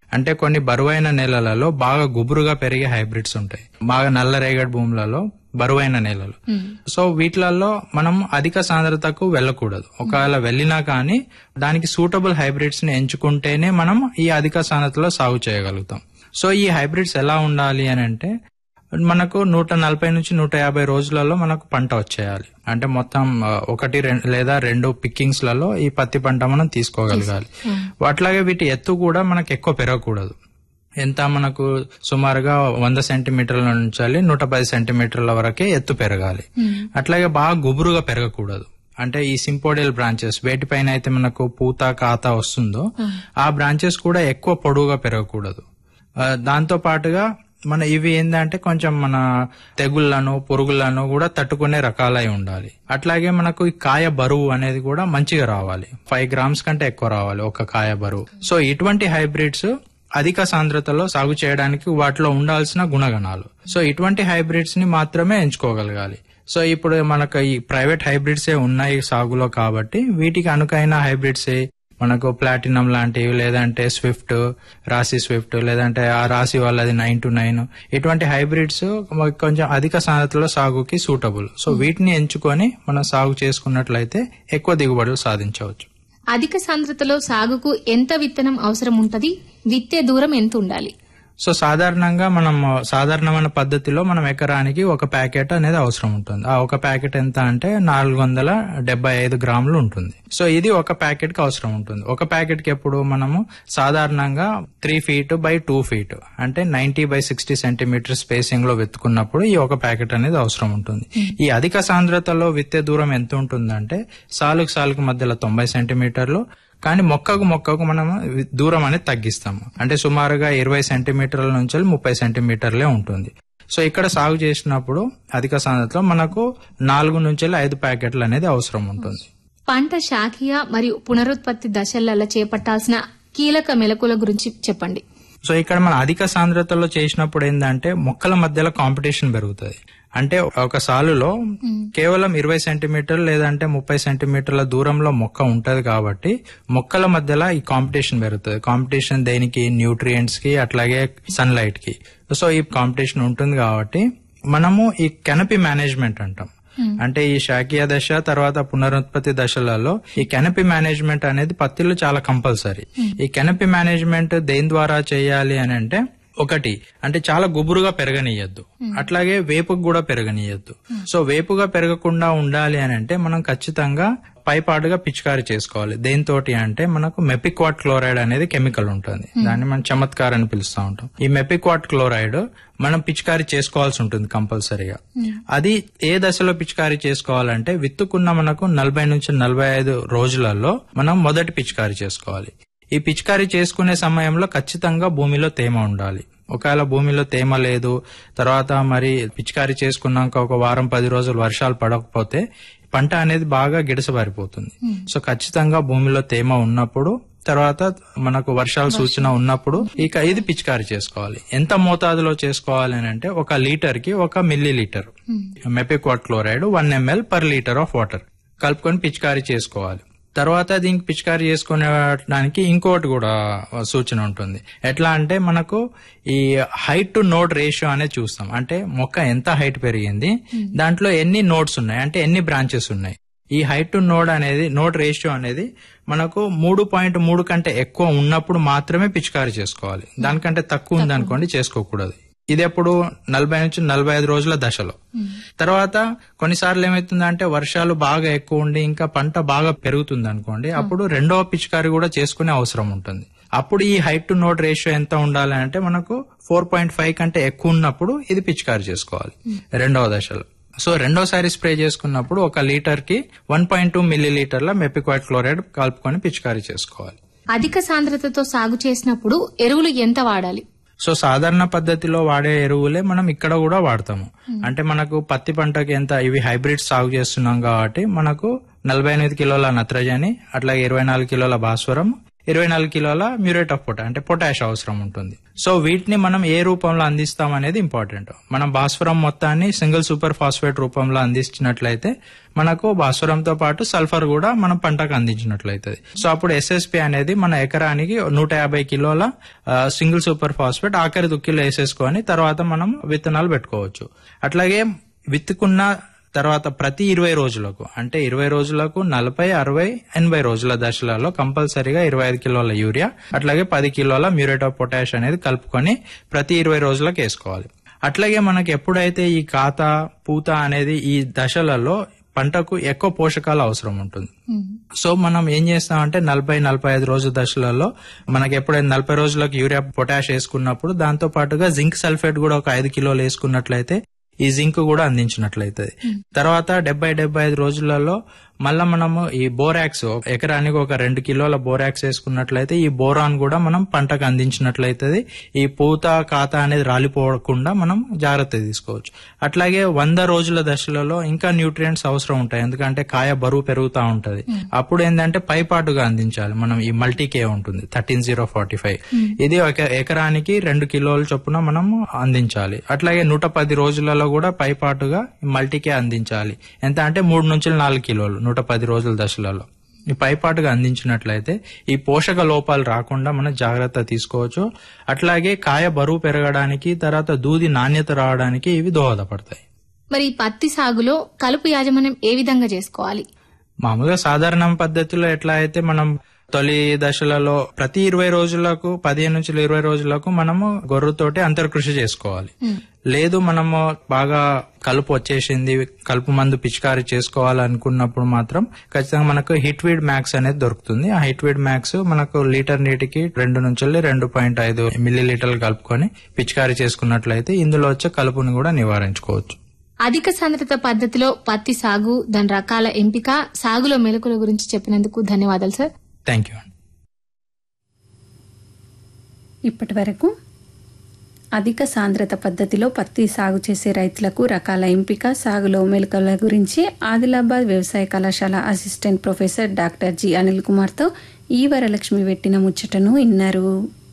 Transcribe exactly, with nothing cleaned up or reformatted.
అంటే కొన్ని బరువైన నేలలలో బాగా గుబురుగా పెరిగే హైబ్రిడ్స్ ఉంటాయి, బాగా నల్ల రేగడి భూములలో బరువైన నేలలు. సో వీటిలలో మనం అధిక సాంద్రతకు వెళ్ళకూడదు. ఒకవేళ వెళ్ళినా కానీ దానికి సూటబుల్ హైబ్రిడ్స్ ని ఎంచుకుంటేనే మనం ఈ అధిక సాంద్రతలో సాగు చేయగలుగుతాం. సో ఈ హైబ్రిడ్స్ ఎలా ఉండాలి అని అంటే మనకు నూట నలభై నుంచి నూట యాభై రోజులలో మనకు పంట వచ్చేయాలి. అంటే మొత్తం ఒకటి లేదా రెండు పిక్కింగ్స్ లలో ఈ పత్తి పంట మనం తీసుకోగలగాలి. అట్లాగే వీటి ఎత్తు కూడా మనకు ఎక్కువ పెరగకూడదు. ఎంత మనకు సుమారుగా వంద సెంటీమీటర్ల నుంచి నూట పది సెంటీమీటర్ల వరకే ఎత్తు పెరగాలి. అట్లాగే బాగా గుబురుగా పెరగకూడదు. అంటే ఈ సింపోడియల్ బ్రాంచెస్ వేటిపైన అయితే మనకు పూత కాత వస్తుందో ఆ బ్రాంచెస్ కూడా ఎక్కువ పొడవుగా పెరగకూడదు. దాంతో పాటుగా మన ఇవి ఏంటంటే కొంచెం మన తెగుళ్లను పురుగులను కూడా తట్టుకునే రకాలై ఉండాలి. అట్లాగే మనకు ఈ కాయ బరువు అనేది కూడా మంచిగా రావాలి, ఫైవ్ గ్రామ్స్ కంటే ఎక్కువ రావాలి ఒక కాయ బరువు. సో ఇటువంటి హైబ్రిడ్స్ అధిక సాంద్రతలో సాగు చేయడానికి వాటిలో ఉండాల్సిన గుణగణాలు. సో ఇటువంటి హైబ్రిడ్స్ ని మాత్రమే ఎంచుకోగలగాలి. సో ఇప్పుడు మనకు ఈ ప్రైవేట్ హైబ్రిడ్సే ఉన్నాయి సాగులో కాబట్టి వీటికి అనుకైన హైబ్రిడ్సే మనకు ప్లాటినం లాంటివి, లేదంటే స్విఫ్ట్, రాశి స్విఫ్ట్, లేదంటే ఆ రాశి వాళ్ళది నైన్ టు నైన్, ఇటువంటి హైబ్రిడ్స్ కొంచెం అధిక సాంద్రతలో సాగుకి సూటబుల్. సో వీటిని ఎంచుకొని మనం సాగు చేసుకున్నట్లయితే ఎక్కువ దిగుబడులు సాధించవచ్చు. అధిక సాంద్రతలో సాగుకు ఎంత విత్తనం అవసరం ఉంటది? విత్తే దూరం ఎంత ఉండాలి? సో సాధారణంగా మనం సాధారణమైన పద్ధతిలో మనం ఎకరానికి ఒక ప్యాకెట్ అనేది అవసరం ఉంటుంది. ఆ ఒక ప్యాకెట్ ఎంత అంటే నాలుగు వందల డెబ్బై ఐదు గ్రాములు ఉంటుంది. సో ఇది ఒక ప్యాకెట్ కి అవసరం ఉంటుంది. ఒక ప్యాకెట్ కి ఎప్పుడు మనము సాధారణంగా three feet by two feet అంటే ninety by sixty centimetre spacing లో విత్తుకున్నప్పుడు ఈ ఒక ప్యాకెట్ అనేది అవసరం ఉంటుంది. ఈ అధిక సాంద్రతలో విత్తే దూరం ఎంత ఉంటుందంటే సాలుకు సాలుకు మధ్యలో తొంభై సెంటీమీటర్లు, కానీ మొక్కకు మొక్కకు మనం దూరం అనేది తగ్గిస్తాము. అంటే సుమారుగా ఇరవై సెంటీమీటర్ల నుంచి ముప్పై సెంటీమీటర్లే ఉంటుంది. సో ఇక్కడ సాగు చేసినప్పుడు అధిక సాంద్రతలో మనకు నాలుగు నుంచి ఐదు ప్యాకెట్లు అనేది అవసరం ఉంటుంది. పంట శాఖీయ మరియు పునరుత్పత్తి దశలలో చేపట్టాల్సిన కీలక మెలకుల గురించి చెప్పండి. సో ఇక్కడ మన అధిక సాంద్రతలో చేసినప్పుడు ఏంటంటే మొక్కల మధ్యలో కాంపిటీషన్ పెరుగుతుంది. అంటే ఒక సాలులో కేవలం ఇరవై సెంటీమీటర్లు లేదంటే ముప్పై సెంటీమీటర్ల దూరంలో మొక్క ఉంటది కాబట్టి మొక్కల మధ్యలో ఈ కాంపిటీషన్ పెరుగుతుంది. కాంపిటీషన్ దేనికి? న్యూట్రియంట్స్ కి, అట్లాగే సన్ లైట్ కి. సో ఈ కాంపిటీషన్ ఉంటుంది కాబట్టి మనము ఈ కెనపీ మేనేజ్మెంట్ అంటాం. అంటే ఈ శాఖీయ దశ తర్వాత పునరుత్పత్తి దశలలో ఈ కెనపీ మేనేజ్మెంట్ అనేది పత్తిలో చాలా కంపల్సరీ. ఈ కెనపీ మేనేజ్మెంట్ దేని ద్వారా చేయాలి అని అంటే ఒకటి అంటే చాలా గుబురుగా పెరగనీయద్దు, అట్లాగే వేపుకు కూడా పెరగనీయద్దు. సో వేపుగా పెరగకుండా ఉండాలి అని అంటే మనం ఖచ్చితంగా పైపాటుగా పిచికారీ చేసుకోవాలి. దేనితోటి అంటే మనకు మెపిక్వాట్ క్లోరైడ్ అనేది కెమికల్ ఉంటుంది, దాన్ని మనం చమత్కార్ అని పిలుస్తూ ఉంటాం. ఈ మెపిక్వాట్ క్లోరైడ్ మనం పిచికారీ చేసుకోవాల్సి ఉంటుంది కంపల్సరీగా. అది ఏ దశలో పిచికారీ చేసుకోవాలంటే విత్తుకున్న మనకు నలభై నుంచి నలభై ఐదు రోజులలో మనం మొదటి పిచికారీ చేసుకోవాలి. ఈ పిచికారీ చేసుకునే సమయంలో ఖచ్చితంగా భూమిలో తేమ ఉండాలి. ఒకవేళ భూమిలో తేమ లేదు, తర్వాత మరి పిచికారీ చేసుకున్నాక ఒక వారం పది రోజులు వర్షాలు పడకపోతే పంట అనేది బాగా గిడసబారిపోతుంది. సో ఖచ్చితంగా భూమిలో తేమ ఉన్నప్పుడు, తర్వాత మనకు వర్షాల సూచన ఉన్నప్పుడు ఇక ఇది పిచికారీ చేసుకోవాలి. ఎంత మోతాదులో చేసుకోవాలి అని అంటే ఒక లీటర్ కి ఒక milli litre mepiquat chloride one ML per litre of water కలుపుకొని పిచికారీ చేసుకోవాలి. తర్వాత దీనికి పిచికారీ చేసుకునేడానికి ఇంకోటి కూడా సూచన ఉంటుంది. ఎట్లా అంటే మనకు ఈ హైట్ టు నోడ్ రేషియో అనేది చూస్తాం. అంటే మొక్క ఎంత హైట్ పెరిగింది, దాంట్లో ఎన్ని నోడ్స్ ఉన్నాయి, అంటే ఎన్ని బ్రాంచెస్ ఉన్నాయి. ఈ హైట్ టు నోడ్ అనేది నోడ్ రేషియో అనేది మనకు మూడు పాయింట్ మూడు కంటే ఎక్కువ ఉన్నప్పుడు మాత్రమే పిచికారీ చేసుకోవాలి. దానికంటే తక్కువ ఉందనుకోండి చేసుకోకూడదు. ఇది ఎప్పుడు నలభై నుంచి నలభై ఐదు రోజుల దశలో. తర్వాత కొన్నిసార్లు ఏమైతుందంటే వర్షాలు బాగా ఎక్కువ ఉండి ఇంకా పంట బాగా పెరుగుతుంది అనుకోండి, అప్పుడు రెండవ పిచికారీ కూడా చేసుకునే అవసరం ఉంటుంది. అప్పుడు ఈ హైట్ టు నోడ్ రేషియో ఎంత ఉండాలి అంటే మనకు ఫోర్ పాయింట్ ఫైవ్ కంటే ఎక్కువ ఉన్నప్పుడు ఇది పిచికారీ చేసుకోవాలి రెండవ దశలో. సో రెండోసారి స్ప్రే చేసుకున్నప్పుడు ఒక లీటర్ కి వన్ పాయింట్ టూ మిల్లీ లీటర్ల మెపిక్వాట్ క్లోరైడ్ కలుపుకొని పిచికారీ చేసుకోవాలి. అధిక సాంద్రతతో సాగు చేసినప్పుడు ఎరువులు ఎంత వాడాలి? సో సాధారణ పద్ధతిలో వాడే ఎరువులే మనం ఇక్కడ కూడా వాడతాము. అంటే మనకు పత్తి పంటకి ఎంత, ఇవి హైబ్రిడ్ సాగు చేస్తున్నాం కాబట్టి మనకు నలభై ఎనిమిది కిలోల నత్రజని, అట్లాగే ఇరవై నాలుగు కిలోల భాస్వరం, ఇరవై నాలుగు కిలోల మ్యూరేట్ ఆఫ్ పొటాష్ అంటే పొటాష్ అవసరం ఉంటుంది. సో వీటిని మనం ఏ రూపంలో అందిస్తాం అనేది ఇంపార్టెంట్. మనం భాస్వరం మొత్తాన్ని సింగిల్ సూపర్ ఫాస్ఫేట్ రూపంలో అందించినట్లయితే మనకు భాస్వరంతో పాటు సల్ఫర్ కూడా మనం పంటకు అందించినట్లయితది. సో అప్పుడు ఎస్ఎస్పి అనేది మన ఎకరానికి నూట యాభై కిలోల సింగిల్ సూపర్ ఫాస్ఫేట్ ఆఖరి దుక్కిలో వేసేసుకొని తర్వాత మనం విత్తనాలు పెట్టుకోవచ్చు. అట్లాగే విత్తుకున్న తర్వాత ప్రతి ఇరవై రోజులకు అంటే ఇరవై రోజులకు నలభై అరవై ఎనభై రోజుల దశలలో కంపల్సరీగా ఇరవై ఐదు కిలోల యూరియా అట్లాగే పది కిలోల మ్యూరేట్ ఆఫ్ పొటాష్ అనేది కలుపుకొని ప్రతి ఇరవై రోజులకు వేసుకోవాలి. అట్లాగే మనకి ఎప్పుడైతే ఈ కాత పూత అనేది ఈ దశలలో పంటకు ఎక్కువ పోషకాలు అవసరం ఉంటుంది. సో మనం ఏం చేస్తామంటే నలభై నలభై ఐదు రోజుల దశలలో మనకి ఎప్పుడైనా నలభై రోజులకు యూరియా పొటాష్ వేసుకున్నప్పుడు దాంతో పాటుగా జింక్ సల్ఫేట్ కూడా ఒక ఐదు కిలోలు వేసుకున్నట్లయితే ఈ జింక్ కూడా అందించినట్లయితది. తర్వాత డెబ్బై డెబ్బై ఐదు రోజులలో మళ్ళా మనము ఈ బోరాక్స్ ఎకరానికి ఒక రెండు కిలోల బోరాక్స్ వేసుకున్నట్లయితే ఈ బోరాన్ కూడా మనం పంటకు అందించినట్లయితది. ఈ పూత కాత అనేది రాలిపోకుండా మనం జాగ్రత్త తీసుకోవచ్చు. అట్లాగే వంద రోజుల దశలలో ఇంకా న్యూట్రియంట్స్ అవసరం ఉంటాయి, ఎందుకంటే కాయ బరువు పెరుగుతూ ఉంటది. అప్పుడు ఏంటంటే పైపాటుగా అందించాలి మనం ఈ మల్టీకే ఉంటుంది థర్టీన్ జీరో ఫార్టీ ఫైవ్ ఇది ఒక ఎకరానికి రెండు కిలోల చొప్పున మనం అందించాలి. అట్లాగే నూట పది రోజులలో కూడా పైపాటుగా మల్టీకే అందించాలి. ఎంత అంటే మూడు నుంచి నాలుగు కిలోలు నూట పది రోజుల దశలలో ఈ పైపాటుగా అందించినట్లయితే ఈ పోషక లోపాలు రాకుండా మనం జాగ్రత్త తీసుకోవచ్చు. అట్లాగే కాయ బరువు పెరగడానికి తర్వాత దూది నాణ్యత రావడానికి ఇవి దోహదపడతాయి. మరి పత్తి సాగులో కలుపు యాజమాన్యం ఏ విధంగా చేసుకోవాలి? మామూలుగా సాధారణ పద్ధతిలో ఎట్లా అయితే మనం తొలి దశలలో ప్రతి ఇరవై రోజులకు పదిహేను నుంచి ఇరవై రోజులకు మనము గొర్రెతోటి అంతర్కృషి చేసుకోవాలి. లేదు మనము బాగా కలుపు వచ్చేసింది కలుపు మందు పిచికారీ చేసుకోవాలనుకున్నప్పుడు మాత్రం ఖచ్చితంగా మనకు హిట్ వీడ్ మ్యాక్స్ అనేది దొరుకుతుంది. ఆ హిట్ వీడ్ మ్యాక్స్ మనకు లీటర్ నీటికి రెండు నుంచి రెండు పాయింట్ ఐదు మిల్లీ లీటర్లు కలుపుకొని పిచికారీ చేసుకున్నట్లయితే ఇందులో వచ్చే కలుపుని కూడా నివారించుకోవచ్చు. అధిక సాంద్రత పద్ధతిలో పత్తి సాగు, దాని రకాల ఎంపిక, సాగులో మెలకుల గురించి చెప్పినందుకు ధన్యవాదాలు సార్. Thank you. ఇప్పటి వరకు అధిక సాంద్రత పద్ధతిలో పత్తి సాగు చేసే రైతులకు రకాల ఎంపిక, సాగులో మెలకువల గురించి ఆదిలాబాద్ వ్యవసాయ కళాశాల assistant professor doctor G Anil కుమార్తో ఈ వరలక్ష్మి పెట్టిన ముచ్చటను విన్నారు.